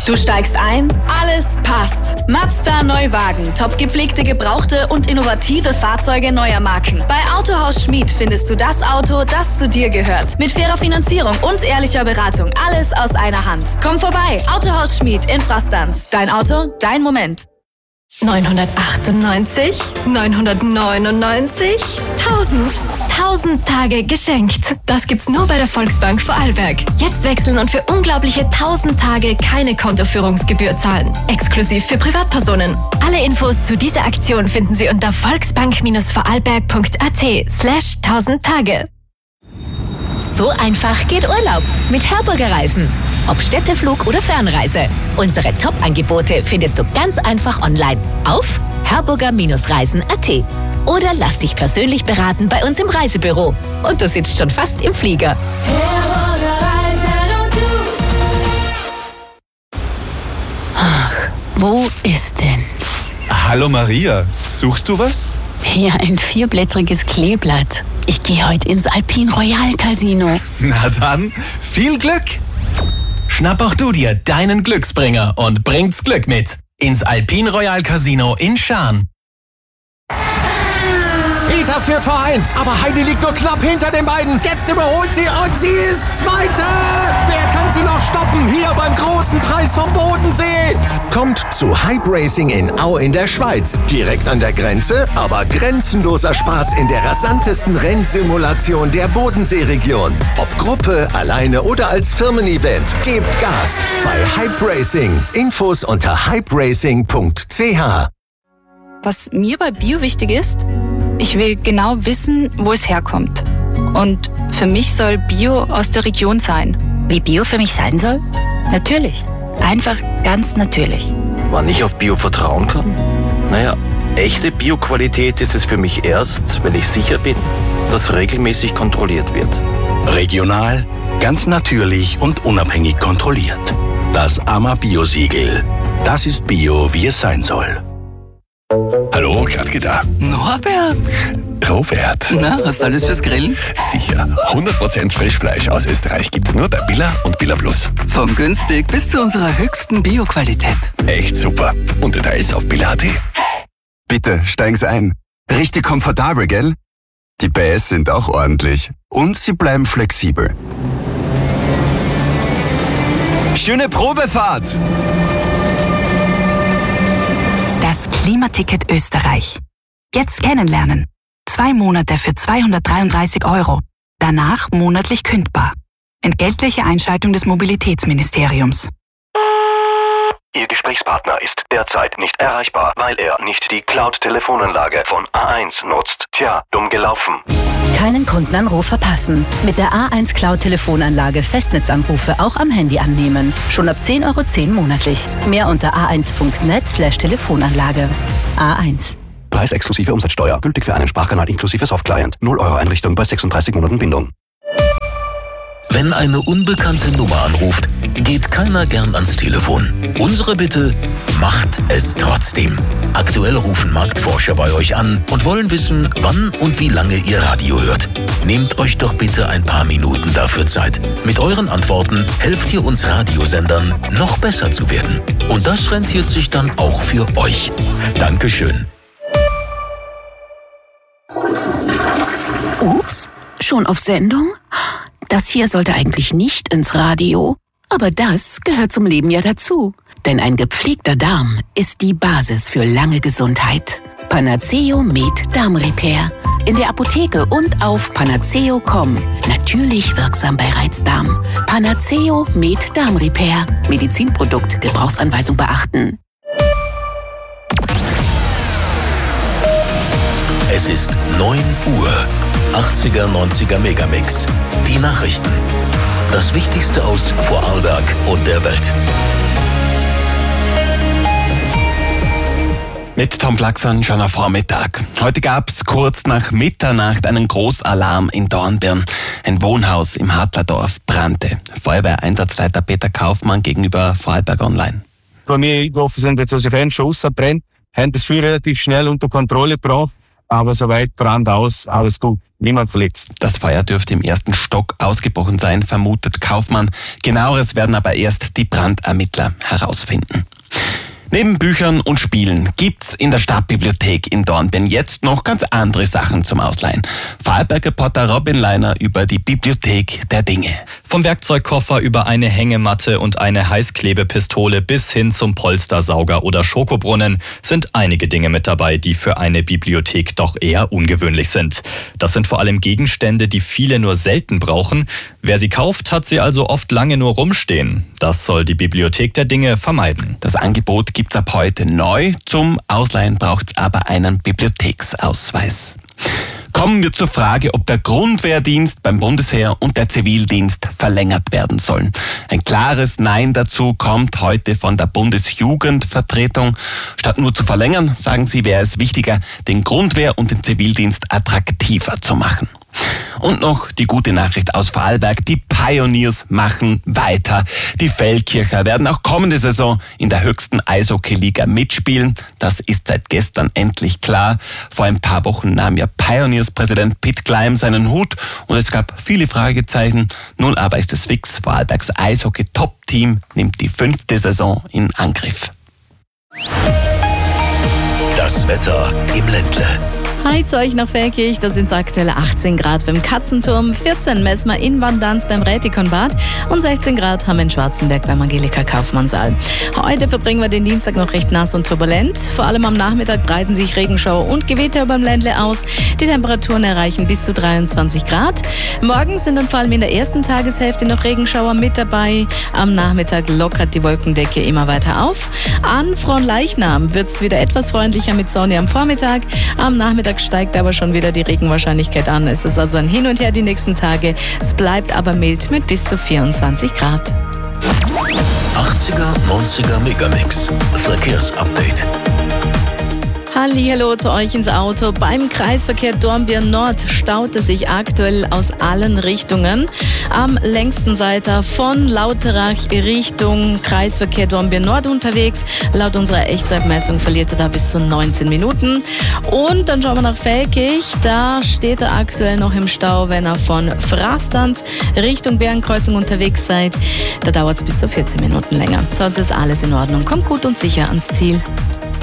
Du steigst ein, alles passt. Mazda Neuwagen, top gepflegte Gebrauchte und innovative Fahrzeuge neuer Marken. Bei Autohaus Schmid findest du das Auto, das zu dir gehört. Mit fairer Finanzierung und ehrlicher Beratung. Alles aus einer Hand. Komm vorbei, Autohaus Schmid in Frastanz. Dein Auto, dein Moment. 998, 999, 1000 Tage geschenkt. Das gibt's nur bei der Volksbank Vorarlberg. Jetzt wechseln und für unglaubliche 1000 Tage keine Kontoführungsgebühr zahlen. Exklusiv für Privatpersonen. Alle Infos zu dieser Aktion finden Sie unter volksbank-vorarlberg.at/1000 Tage. So einfach geht Urlaub mit Herburger Reisen. Ob Städteflug oder Fernreise. Unsere Top-Angebote findest du ganz einfach online auf herburger-reisen.at. Oder lass dich persönlich beraten bei uns im Reisebüro. Und du sitzt schon fast im Flieger. Herburger Reisen und du. Ach, wo ist denn? Hallo Maria, suchst du was? Ja, ein 4-blättriges Kleeblatt. Ich gehe heute ins Alpine Royal Casino. Na dann, viel Glück! Schnapp auch du dir deinen Glücksbringer und bringt's Glück mit ins Alpine Royal Casino in Schaan. Peter führt vor 1, aber Heidi liegt nur knapp hinter den beiden. Jetzt überholt sie und sie ist Zweite. Wer kann sie noch stoppen? Hier beim großen Preis vom Bodensee. Kommt zu Hype Racing in Au in der Schweiz. Direkt an der Grenze, aber grenzenloser Spaß in der rasantesten Rennsimulation der Bodenseeregion. Ob Gruppe, alleine oder als Firmen-Event. Gebt Gas bei Hype Racing. Infos unter hyperacing.ch. Was mir bei Bio wichtig ist, ich will genau wissen, wo es herkommt. Und für mich soll Bio aus der Region sein. Wie Bio für mich sein soll? Natürlich. Einfach ganz natürlich. Wann ich auf Bio vertrauen kann? Naja, echte Bio-Qualität ist es für mich erst, wenn ich sicher bin, dass regelmäßig kontrolliert wird. Regional, ganz natürlich und unabhängig kontrolliert. Das AMA-Bio-Siegel. Das ist Bio, wie es sein soll. Hallo, Gradke da. Norbert. Robert. Na, hast du alles fürs Grillen? Sicher. 100% Frischfleisch aus Österreich gibt's nur bei Billa und Billa Plus. Vom günstig bis zu unserer höchsten Bio-Qualität. Echt super. Und Details auf billa.at. Bitte, steigen Sie ein. Richtig komfortabel, gell? Die PS sind auch ordentlich. Und sie bleiben flexibel. Schöne Probefahrt! Das Klimaticket Österreich. Jetzt kennenlernen. 2 Monate für 233 €. Danach monatlich kündbar. Entgeltliche Einschaltung des Mobilitätsministeriums. Ihr Gesprächspartner ist derzeit nicht erreichbar, weil er nicht die Cloud-Telefonanlage von A1 nutzt. Tja, dumm gelaufen. Keinen Kundenanruf verpassen. Mit der A1 Cloud-Telefonanlage Festnetzanrufe auch am Handy annehmen. Schon ab 10,10 € monatlich. Mehr unter a1.net/Telefonanlage. A1. Preis exklusive Umsatzsteuer. Gültig für einen Sprachkanal inklusive Softclient. 0 € Einrichtung bei 36 Monaten Bindung. Wenn eine unbekannte Nummer anruft, geht keiner gern ans Telefon. Unsere Bitte, macht es trotzdem. Aktuell rufen Marktforscher bei euch an und wollen wissen, wann und wie lange ihr Radio hört. Nehmt euch doch bitte ein paar Minuten dafür Zeit. Mit euren Antworten helft ihr uns Radiosendern, noch besser zu werden. Und das rentiert sich dann auch für euch. Dankeschön. Ups, schon auf Sendung? Das hier sollte eigentlich nicht ins Radio, aber das gehört zum Leben ja dazu. Denn ein gepflegter Darm ist die Basis für lange Gesundheit. Panaceo Med Darm Repair. In der Apotheke und auf panaceo.com. Natürlich wirksam bei Reizdarm. Panaceo Med Darm Repair. Medizinprodukt, Gebrauchsanweisung beachten. Es ist 9 Uhr. 80er, 90er Megamix. Die Nachrichten. Das Wichtigste aus Vorarlberg und der Welt. Mit Tom Flaxan schon am Vormittag. Heute gab es kurz nach Mitternacht einen Großalarm in Dornbirn. Ein Wohnhaus im Hadlerdorf brannte. Feuerwehreinsatzleiter Peter Kaufmann gegenüber Vorarlberg Online. Bei mir eingetroffen sind jetzt also kein Schuss abbrennt, haben das Feuer relativ schnell unter Kontrolle gebracht. Aber soweit Brand aus, alles gut. Niemand verletzt. Das Feuer dürfte im ersten Stock ausgebrochen sein, vermutet Kaufmann. Genaueres werden aber erst die Brandermittler herausfinden. Neben Büchern und Spielen gibt's in der Stadtbibliothek in Dornbirn jetzt noch ganz andere Sachen zum Ausleihen. Vorarlberg-Reporter Robin Leiner über die Bibliothek der Dinge. Vom Werkzeugkoffer über eine Hängematte und eine Heißklebepistole bis hin zum Polstersauger oder Schokobrunnen sind einige Dinge mit dabei, die für eine Bibliothek doch eher ungewöhnlich sind. Das sind vor allem Gegenstände, die viele nur selten brauchen. Wer sie kauft, hat sie also oft lange nur rumstehen. Das soll die Bibliothek der Dinge vermeiden. Das Angebot gibt's ab heute neu. Zum Ausleihen braucht's aber einen Bibliotheksausweis. Kommen wir zur Frage, ob der Grundwehrdienst beim Bundesheer und der Zivildienst verlängert werden sollen. Ein klares Nein dazu kommt heute von der Bundesjugendvertretung. Statt nur zu verlängern, sagen sie, wäre es wichtiger, den Grundwehr und den Zivildienst attraktiver zu machen. Und noch die gute Nachricht aus Vorarlberg. Die Pioneers machen weiter. Die Feldkircher werden auch kommende Saison in der höchsten Eishockey-Liga mitspielen. Das ist seit gestern endlich klar. Vor ein paar Wochen nahm ja Pioneers-Präsident Pitt Kleim seinen Hut und es gab viele Fragezeichen. Nun aber ist es fix. Vorarlbergs Eishockey-Top-Team nimmt die 5. Saison in Angriff. Das Wetter im Ländle. Hi zu euch nach Feldkirch, da sind es aktuell 18 Grad beim Katzenturm, 14 messen wir in Vandanz beim Rätikonbad und 16 Grad haben wir in Schwarzenberg beim Angelika Kaufmannssaal. Heute verbringen wir den Dienstag noch recht nass und turbulent. Vor allem am Nachmittag breiten sich Regenschauer und Gewitter beim Ländle aus. Die Temperaturen erreichen bis zu 23 Grad. Morgen sind dann vor allem in der ersten Tageshälfte noch Regenschauer mit dabei. Am Nachmittag lockert die Wolkendecke immer weiter auf. An Fronleichnam wird es wieder etwas freundlicher mit Sonne am Vormittag. Am Nachmittag steigt aber schon wieder die Regenwahrscheinlichkeit an. Es ist also ein Hin und Her die nächsten Tage. Es bleibt aber mild mit bis zu 24 Grad. 80er, 90er Megamix. Verkehrsupdate. Hallihallo zu euch ins Auto. Beim Kreisverkehr Dornbirn Nord staut es sich aktuell aus allen Richtungen. Am längsten seid ihr von Lauterach Richtung Kreisverkehr Dornbirn Nord unterwegs. Laut unserer Echtzeitmessung verliert ihr da bis zu 19 Minuten. Und dann schauen wir nach Feldkirch. Da steht er aktuell noch im Stau, wenn ihr von Frastanz Richtung Bärenkreuzung unterwegs seid. Da dauert es bis zu 14 Minuten länger. Sonst ist alles in Ordnung. Kommt gut und sicher ans Ziel.